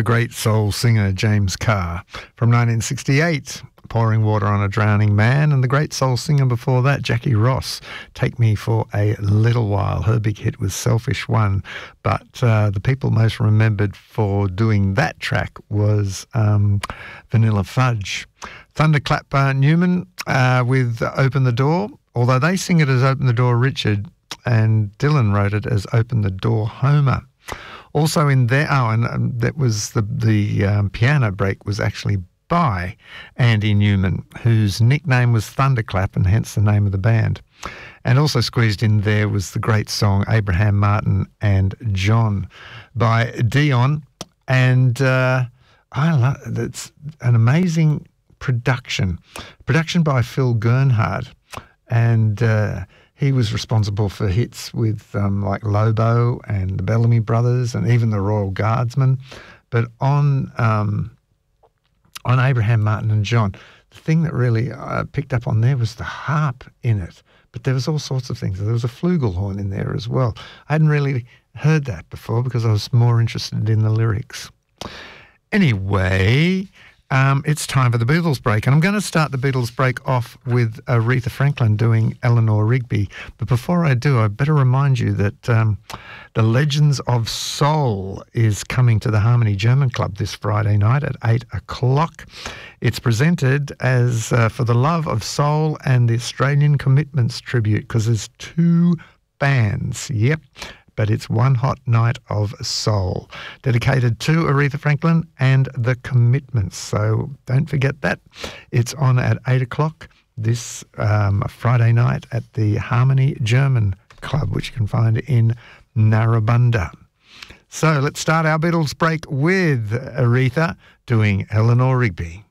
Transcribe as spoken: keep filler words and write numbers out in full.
the great soul singer James Carr. From nineteen sixty-eight, Pouring Water on a Drowning Man, and the great soul singer before that, Jackie Ross, Take Me for a Little While. Her big hit was Selfish One, but uh, the people most remembered for doing that track was um, Vanilla Fudge. Thunderclap uh, Newman uh, with Open the Door, although they sing it as Open the Door Richard, and Dylan wrote it as Open the Door Homer. Also in there, oh, and um, that was the, the um, piano break was actually by Andy Newman, whose nickname was Thunderclap, and hence the name of the band. And also squeezed in there was the great song Abraham Martin and John by Dion. And uh, I love that's an amazing production. Production by Phil Gernhardt. And uh, he was responsible for hits with um, like Lobo and the Bellamy Brothers and even the Royal Guardsmen. But on... Um, On Abraham Martin and John, the thing that really uh, picked up on there was the harp in it. But there was all sorts of things. There was a flugelhorn in there as well. I hadn't really heard that before because I was more interested in the lyrics. Anyway, um, it's time for the Beatles break. And I'm going to start the Beatles break off with Aretha Franklin doing Eleanor Rigby. But before I do, I better remind you that um, the Legends of Soul is coming to the Harmony German Club this Friday night at eight o'clock. It's presented as uh, For the Love of Soul and the Australian Commitments Tribute, because there's two bands, yep, but it's one hot night of soul, dedicated to Aretha Franklin and the Commitments. So don't forget that. It's on at eight o'clock this um, Friday night at the Harmony German Club, which you can find in Narrabundah. So let's start our Beatles break with Aretha doing Eleanor Rigby.